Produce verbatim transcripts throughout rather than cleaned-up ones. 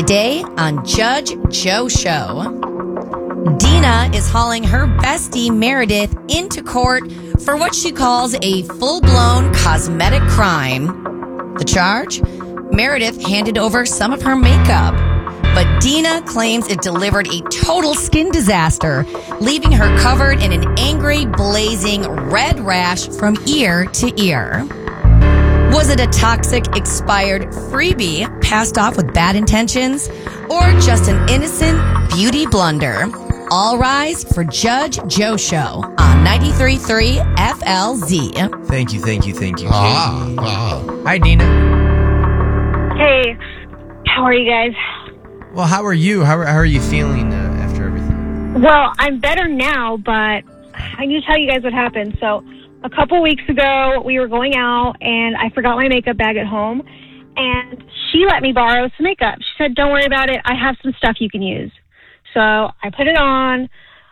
Today on Judge Joe Show, Dina is hauling her bestie Meredith into court for what she calls a full-blown cosmetic crime. The charge? Meredith handed over some of her makeup, but Dina claims it delivered a total skin disaster, leaving her covered in an angry, blazing red rash from ear to ear. Was it a toxic, expired freebie passed off with bad intentions, or just an innocent beauty blunder? All rise for Judge Joe Show on ninety-three point three F L Z. Thank you, thank you, thank you. Ah, ah. Hi, Dina. Hey, how are you guys? Well, how are you? How are, how are you feeling uh, after everything? Well, I'm better now, but I need to tell you guys what happened. So, a couple weeks ago, we were going out, and I forgot my makeup bag at home, and she let me borrow some makeup. She said, don't worry about it. I have some stuff you can use. So I put it on,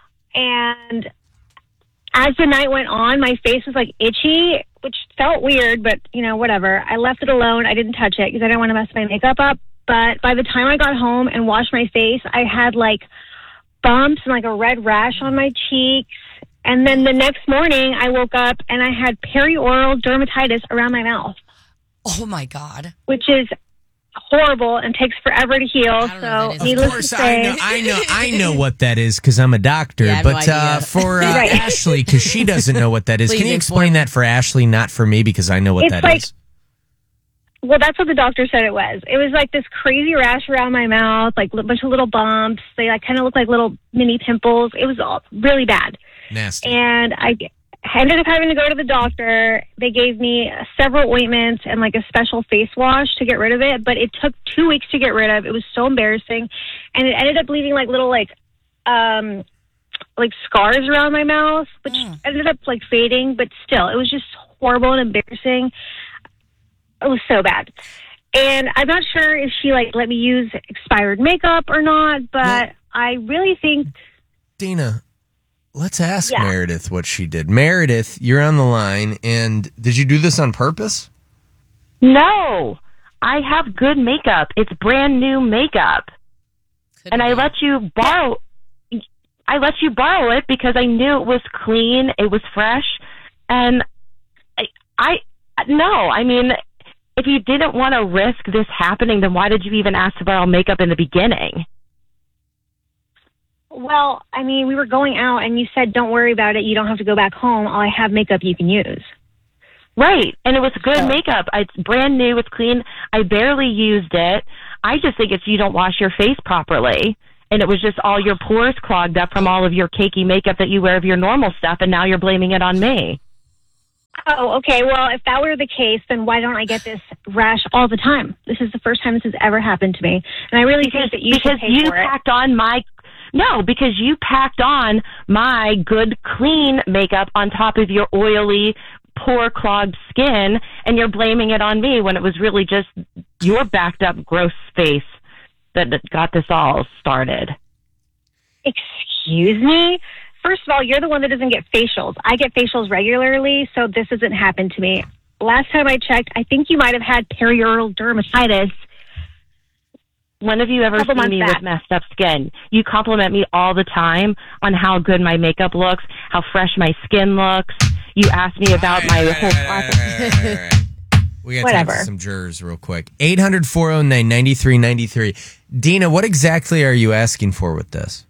and as the night went on, my face was, like, itchy, which felt weird, but, you know, whatever. I left it alone. I didn't touch it because I didn't want to mess my makeup up. But by the time I got home and washed my face, I had, like, bumps and, like, a red rash on my cheeks. And then the next morning, I woke up and I had perioral dermatitis around my mouth. Oh, my God. Which is horrible and takes forever to heal. So, needless Of course, to say, I know, I know, I know what that is because I'm a doctor. Yeah, I have no but uh, idea. for uh, Right. Ashley, because she doesn't know what that is, Please can you explain. explain that for Ashley, not for me, because I know what It's that is. like- well, that's what the doctor said it was. It was like this crazy rash around my mouth, like a bunch of little bumps. They like kind of look like little mini pimples. It was all really bad. Nasty. And I ended up having to go to the doctor. They gave me several ointments and like a special face wash to get rid of it, but it took two weeks to get rid of. It was so embarrassing, and it ended up leaving like little like um like scars around my mouth, which Mm. ended up like fading, but still, it was just horrible and embarrassing. It was so bad. And I'm not sure if she like let me use expired makeup or not, but Well- I really think Dina, let's ask Yeah. Meredith what she did. Meredith, you're on the line, and did you do this on purpose? No, I have good makeup. It's brand new makeup. Could And I be. let you borrow I let you borrow it because I knew it was clean, it was fresh, and I, I no, I mean, if you didn't want to risk this happening, then why did you even ask to borrow makeup in the beginning? Well, I mean, we were going out and you said, don't worry about it. You don't have to go back home. I have makeup you can use. Right, and it was good Oh. makeup. It's brand new, it's clean. I barely used it. I just think it's you don't wash your face properly. And it was just all your pores clogged up from all of your cakey makeup that you wear of your normal stuff, and now you're blaming it on me. Oh, okay. Well, if that were the case, then why don't I get this rash all the time? This is the first time this has ever happened to me. And I really Because, think that you because should pay you for it. packed on my no, because you packed on my good clean makeup on top of your oily, pore clogged skin, and you're blaming it on me when it was really just your backed up gross face that that got this all started. Excuse me? First of all, you're the one that doesn't get facials. I get facials regularly, so this hasn't happened to me. Last time I checked, I think you might have had perioral dermatitis. When have you ever Couple seen months me back. with messed up skin? You compliment me all the time on how good my makeup looks, how fresh my skin looks. You ask me about my whole process. We got Whatever. time for some jurors real quick. eight hundred, four oh nine, nine three nine three. Dina, what exactly are you asking for with this?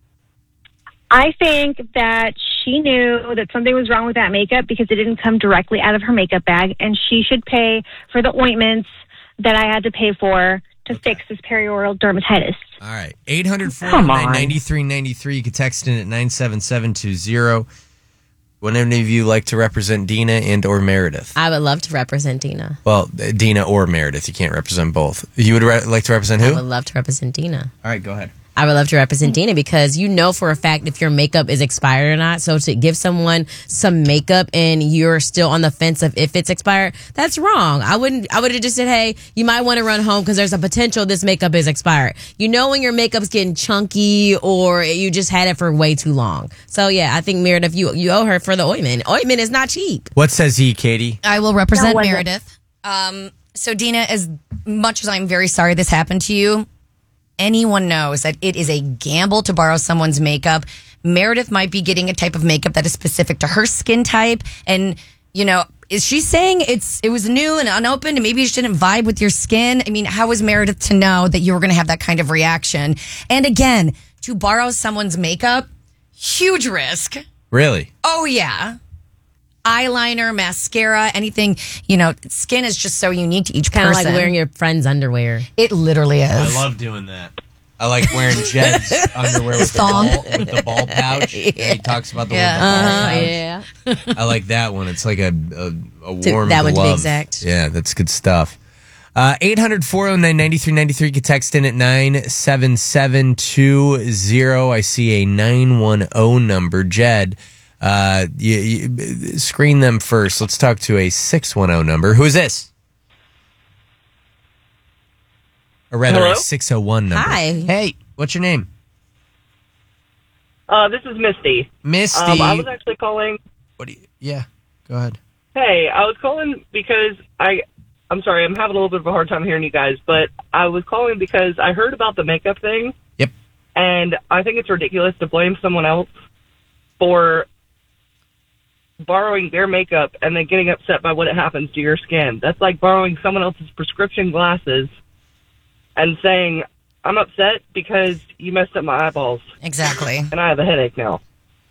I think that she knew that something was wrong with that makeup because it didn't come directly out of her makeup bag, and she should pay for the ointments that I had to pay for to fix this perioral dermatitis. All right. eight hundred, four oh Come nine, on. nine three nine three. You can text in at nine seven seven two zero. Would any of you like to represent Dina and or Meredith? I would love to represent Dina. Well, uh, Dina or Meredith. You can't represent both. You would re- like to represent who? I would love to represent Dina. All right, go ahead. I would love to represent Dina because you know for a fact if your makeup is expired or not. So to give someone some makeup and you're still on the fence of if it's expired, that's wrong. I wouldn't, I would have just said, hey, you might want to run home because there's a potential this makeup is expired. You know when your makeup's getting chunky or you just had it for way too long. So yeah, I think Meredith, you, you owe her for the ointment. Ointment is not cheap. What says he, Katie? I will represent No, wasn't. Meredith. Um, so Dina, as much as I'm very sorry this happened to you, anyone knows that it is a gamble to borrow someone's makeup. Meredith might be getting a type of makeup that is specific to her skin type. And, you know, is she saying it's it was new and unopened and maybe it didn't vibe with your skin? I mean, how is Meredith to know that you were going to have that kind of reaction? And again, to borrow someone's makeup, huge risk. Really? Oh, yeah. Eyeliner, mascara, anything. You know, skin is just so unique to each Kind of person. like wearing your friend's underwear. It literally is. I love doing that. I like wearing Jed's underwear with the, Thong. ball, with the ball pouch. Yeah. He talks about the, Yeah. ball Uh-huh, pouch. yeah. I like that one. It's like a, a, a warm that one to be glove. exact. Yeah, that's good stuff. Uh, eight hundred, four oh nine, nine three nine three. You can text in at nine seven seven two zero. I see a nine one zero number. Jed, uh, you, you, screen them first. Let's talk to a six one zero number. Who is this? Or rather, Hello? a six oh one number. Hi. Hey, what's your name? Uh, this is Misty. Misty. Um, I was actually calling. What do you, yeah, go ahead. Hey, I was calling because I. I'm sorry, I'm having a little bit of a hard time hearing you guys, but I was calling because I heard about the makeup thing. Yep. And I think it's ridiculous to blame someone else for borrowing their makeup and then getting upset by what it happens to your skin. That's like borrowing someone else's prescription glasses and saying, I'm upset because you messed up my eyeballs Exactly. and I have a headache now.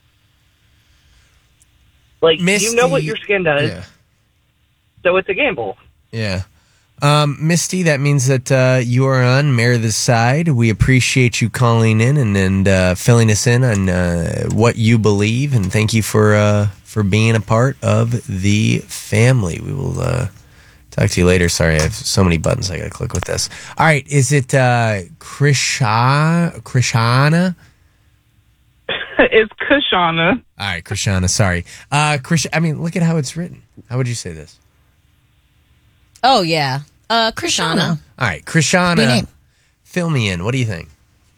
Like, Misty, you know what your skin does, Yeah. so it's a gamble. Yeah. Um, Misty, that means that uh, you are on Meredith's side. We appreciate you calling in and, and uh, filling us in on uh, what you believe, and thank you for uh, for being a part of the family. We will uh, talk to you later. Sorry, I have so many buttons I got to click with this. All right, is it uh, Krisha, Krishana? It's Kushana. All right, Krishana, sorry. Uh, Krish, I mean, look at how it's written. How would you say this? Oh, yeah. Uh, Krishana. All right, Good Krishana, name. fill me in. What do you think?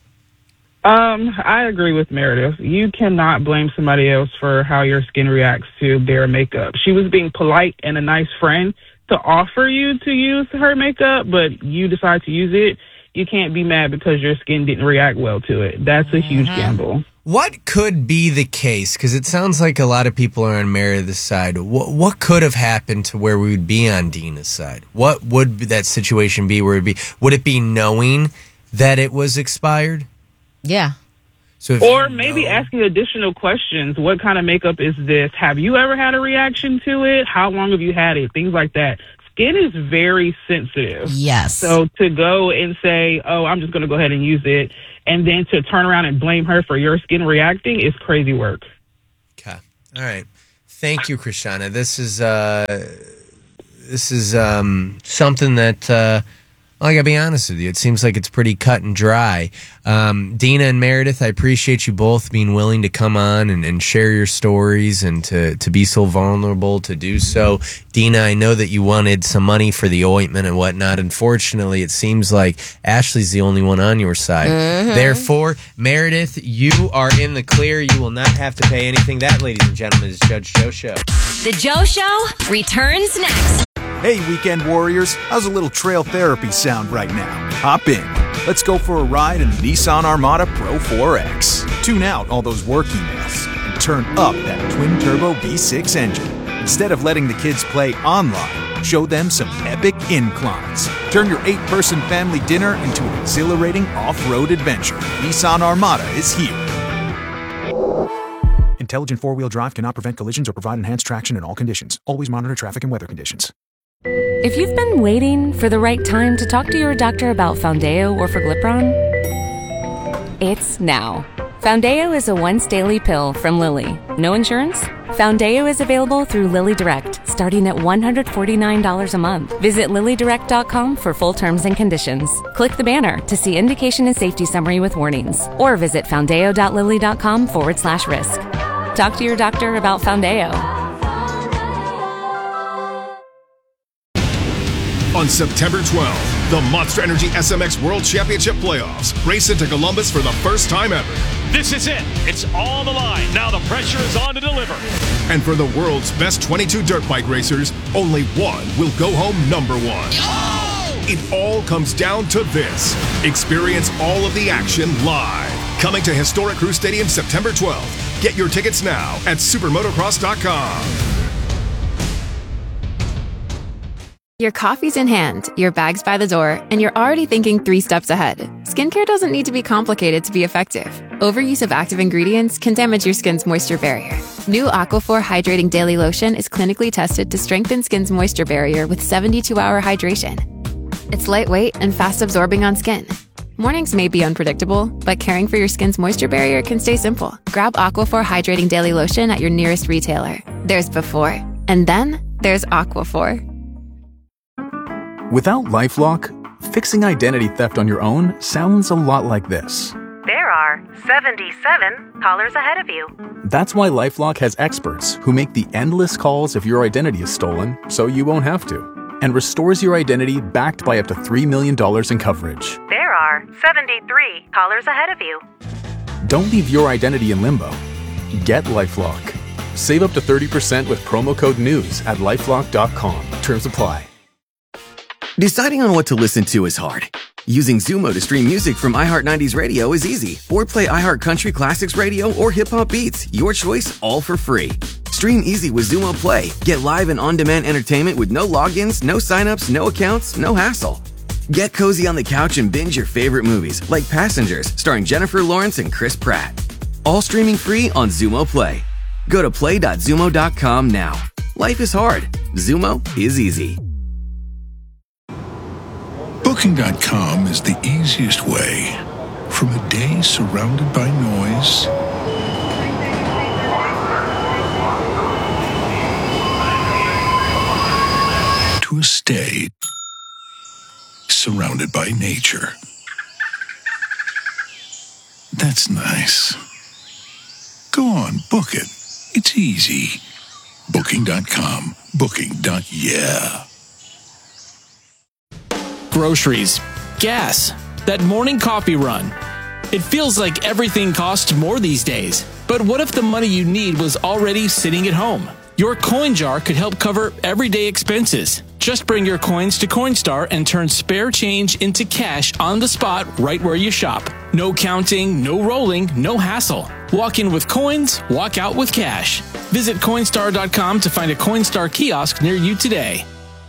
Um, I agree with Meredith. You cannot blame somebody else for how your skin reacts to their makeup. She was being polite and a nice friend to offer you to use her makeup, but you decide to use it. You can't be mad because your skin didn't react well to it. That's a huge gamble. What could be the case? Because it sounds like a lot of people are on Meredith's side. What, what could have happened to where we would be on Dina's side? What would that situation be where it would be? Would it be knowing that it was expired? Yeah. So if Or you maybe know- asking additional questions. What kind of makeup is this? Have you ever had a reaction to it? How long have you had it? Things like that. Skin is very sensitive. Yes. So to go and say, oh, I'm just going to go ahead and use it, and then to turn around and blame her for your skin reacting is crazy work. Okay. All right. Thank you, Krishana. This is uh, this is um, something that uh, I gotta be honest with you. It seems like it's pretty cut and dry. Um, Dina and Meredith, I appreciate you both being willing to come on and, and share your stories and to, to be so vulnerable to do so. Dina, I know that you wanted some money for the ointment and whatnot. Unfortunately, it seems like Ashley's the only one on your side. Therefore, Meredith, you are in the clear. You will not have to pay anything. That, ladies and gentlemen, is Judge Joe Show. The Joe Show returns next. Hey, weekend warriors, how's a little trail therapy sound right now? Hop in. Let's go for a ride in the Nissan Armada Pro four X. Tune out all those work emails and turn up that twin-turbo V six engine. Instead of letting the kids play online, show them some epic inclines. Turn your eight-person family dinner into an exhilarating off-road adventure. Nissan Armada is here. Intelligent four-wheel drive cannot prevent collisions or provide enhanced traction in all conditions. Always monitor traffic and weather conditions. If you've been waiting for the right time to talk to your doctor about Foundeo or Forglipron, it's now. Foundeo is a once-daily pill from Lilly. No insurance? Foundeo is available through Lilly Direct, starting at one hundred forty-nine dollars a month. Visit lilly direct dot com for full terms and conditions. Click the banner to see indication and safety summary with warnings, or visit foundeo.lilly.com forward slash risk. Talk to your doctor about Foundeo. On September twelfth, the Monster Energy S M X World Championship Playoffs race into Columbus for the first time ever. This is it. It's on the line. Now the pressure is on to deliver. And for the world's best twenty-two dirt bike racers, only one will go home number one. Oh! It all comes down to this. Experience all of the action live. Coming to Historic Crew Stadium September twelfth. Get your tickets now at supermotocross dot com. Your coffee's in hand, your bag's by the door, and you're already thinking three steps ahead. Skincare doesn't need to be complicated to be effective. Overuse of active ingredients can damage your skin's moisture barrier. New Aquaphor Hydrating Daily Lotion is clinically tested to strengthen skin's moisture barrier with seventy-two hour hydration. It's lightweight and fast-absorbing on skin. Mornings may be unpredictable, but caring for your skin's moisture barrier can stay simple. Grab Aquaphor Hydrating Daily Lotion at your nearest retailer. There's before, and then there's Aquaphor. Without LifeLock, fixing identity theft on your own sounds a lot like this. There are seventy-seven callers ahead of you. That's why LifeLock has experts who make the endless calls if your identity is stolen so you won't have to, and restores your identity backed by up to three million dollars in coverage. There are seventy-three callers ahead of you. Don't leave your identity in limbo. Get LifeLock. Save up to thirty percent with promo code NEWS at lifelock dot com. Terms apply. Deciding on what to listen to is hard. Using Zumo to stream music from iHeart nineties Radio is easy. Or play iHeart Country Classics Radio or Hip Hop Beats. Your choice, all for free. Stream easy with Zumo Play. Get live and on-demand entertainment with no logins, no signups, no accounts, no hassle. Get cozy on the couch and binge your favorite movies, like Passengers, starring Jennifer Lawrence and Chris Pratt. All streaming free on Zumo Play. Go to play dot zumo dot com now. Life is hard. Zumo is easy. Booking dot com is the easiest way from a day surrounded by noise to a stay surrounded by nature. That's nice. Go on, book it. It's easy. Booking dot com. Booking. Yeah. Groceries, gas, that morning coffee run. It feels like everything costs more these days. But what if the money you need was already sitting at home? Your coin jar could help cover everyday expenses. Just bring your coins to Coinstar and turn spare change into cash on the spot right where you shop. No counting, no rolling, no hassle. Walk in with coins, walk out with cash. Visit Coinstar dot com to find a Coinstar kiosk near you today.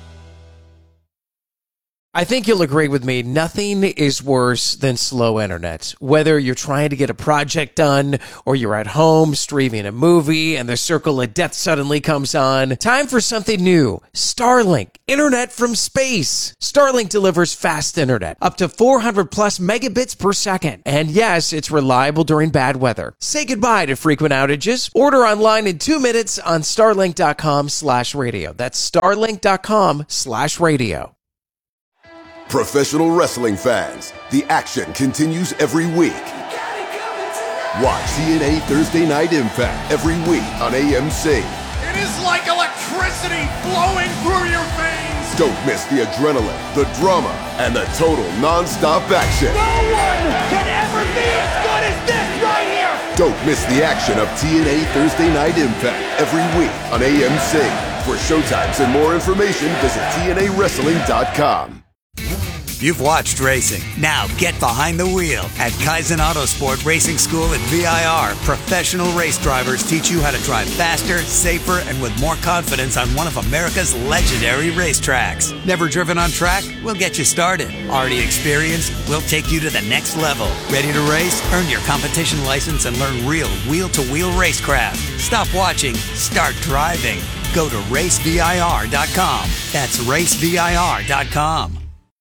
I think you'll agree with me, nothing is worse than slow internet. Whether you're trying to get a project done or you're at home streaming a movie and the circle of death suddenly comes on, time for something new. Starlink, internet from space. Starlink delivers fast internet, up to four hundred plus megabits per second. And yes, it's reliable during bad weather. Say goodbye to frequent outages. Order online in two minutes on starlink dot com slash radio. That's starlink dot com slash radio. Professional wrestling fans, the action continues every week. Watch T N A Thursday Night Impact every week on A M C. It is like electricity flowing through your veins. Don't miss the adrenaline, the drama, and the total non-stop action. No one can ever be as good as this right here. Don't miss the action of T N A Thursday Night Impact every week on A M C. For showtimes and more information, visit T N A wrestling dot com. You've watched racing. Now get behind the wheel. At Kaizen Autosport Racing School at V I R, professional race drivers teach you how to drive faster, safer, and with more confidence on one of America's legendary racetracks. Never driven on track? We'll get you started. Already experienced? We'll take you to the next level. Ready to race? Earn your competition license and learn real wheel-to-wheel racecraft. Stop watching. Start driving. Go to race V I R dot com. That's race V I R dot com.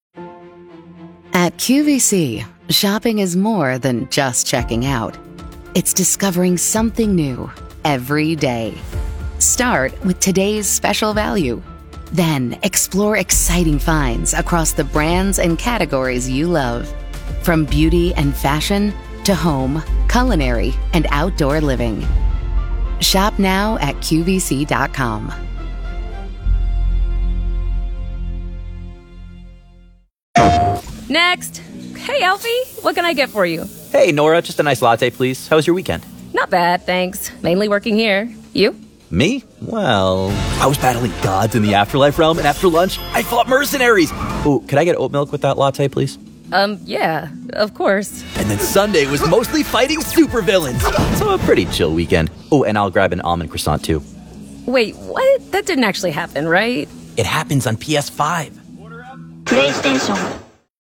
At Q V C, shopping is more than just checking out. It's discovering something new every day. Start with today's special value. Then explore exciting finds across the brands and categories you love. From beauty and fashion to home, culinary, and outdoor living. Shop now at Q V C dot com. Next. Hey, Alfie. What can I get for you? Hey, Nora. Just a nice latte, please. How was your weekend? Not bad, thanks. Mainly working here. You? Me? Well, I was battling gods in the afterlife realm, and after lunch, I fought mercenaries. Ooh, could I get oat milk with that latte, please? Um, yeah, of course. And then Sunday was mostly fighting supervillains. So a pretty chill weekend. Oh, and I'll grab an almond croissant too. Wait, what? That didn't actually happen, right? It happens on P S five. PlayStation.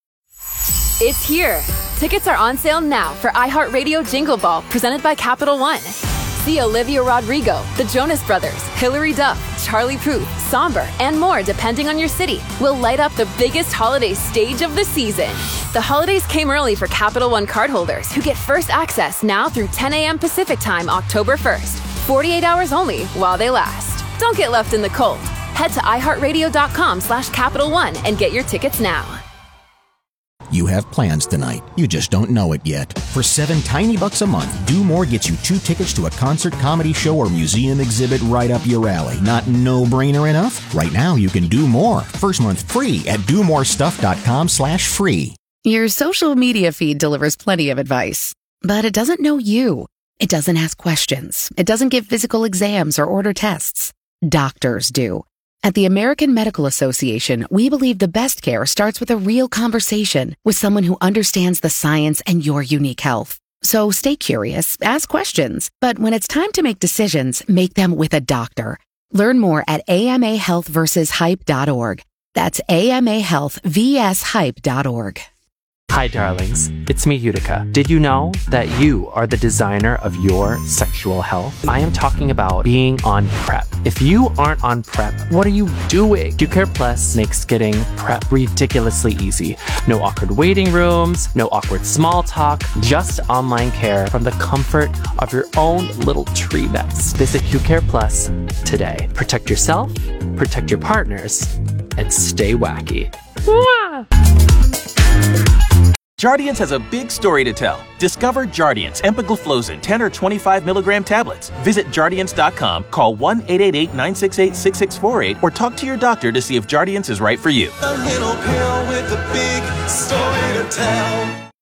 It's here. Tickets are on sale now for iHeartRadio Jingle Ball, presented by Capital One. See Olivia Rodrigo, the Jonas Brothers, Hilary Duff, Charlie Puth, Somber, and more depending on your city. We'll light up the biggest holiday stage of the season. The holidays came early for Capital One cardholders who get first access now through ten a.m. Pacific Time, October first. forty-eight hours only while they last. Don't get left in the cold. Head to iHeartRadio.com slash Capital One and get your tickets now. You have plans tonight. You just don't know it yet. For seven tiny bucks a month, Do More gets you two tickets to a concert, comedy show, or museum exhibit right up your alley. Not no-brainer enough? Right now, you can do more. First month free at do more stuff dot com slash free. Your social media feed delivers plenty of advice, but it doesn't know you. It doesn't ask questions. It doesn't give physical exams or order tests. Doctors do. At the American Medical Association, we believe the best care starts with a real conversation with someone who understands the science and your unique health. So stay curious, ask questions, but when it's time to make decisions, make them with a doctor. Learn more at A M A health versus hype dot org. That's A M A health versus hype dot org. Hi, darlings. It's me, Utica. Did you know that you are the designer of your sexual health? I am talking about being on PrEP. If you aren't on PrEP, what are you doing? QCare Plus makes getting PrEP ridiculously easy. No awkward waiting rooms, no awkward small talk, just online care from the comfort of your own little tree nest. Visit QCare Plus today. Protect yourself, protect your partners, and stay wacky. Mwah! Jardiance has a big story to tell. Discover Jardiance empagliflozin ten or twenty-five milligram tablets. Visit Jardiance dot com, call one eight eight eight, nine six eight, six six four eight, or talk to your doctor to see if Jardiance is right for you. A little pill with a big story to tell.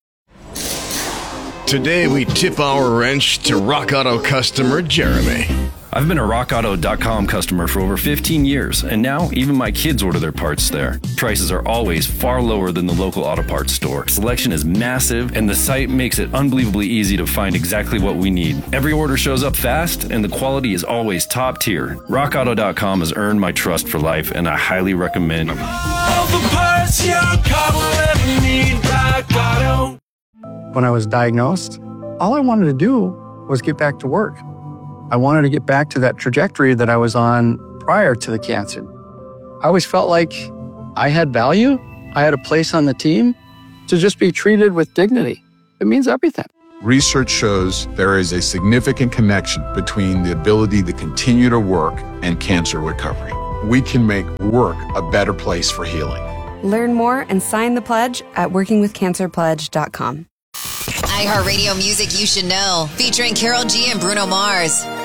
Today we tip our wrench to Rock Auto customer Jeremy. I've been a rock auto dot com customer for over fifteen years, and now even my kids order their parts there. Prices are always far lower than the local auto parts store. Selection is massive, and the site makes it unbelievably easy to find exactly what we need. Every order shows up fast, and the quality is always top tier. rock auto dot com has earned my trust for life, and I highly recommend them. All the parts your car will ever need, Rock Auto. When I was diagnosed, all I wanted to do was get back to work. I wanted to get back to that trajectory that I was on prior to the cancer. I always felt like I had value. I had a place on the team to just be treated with dignity. It means everything. Research shows there is a significant connection between the ability to continue to work and cancer recovery. We can make work a better place for healing. Learn more and sign the pledge at working with cancer pledge dot com. iHeartRadio music you should know, featuring Karol G and Bruno Mars.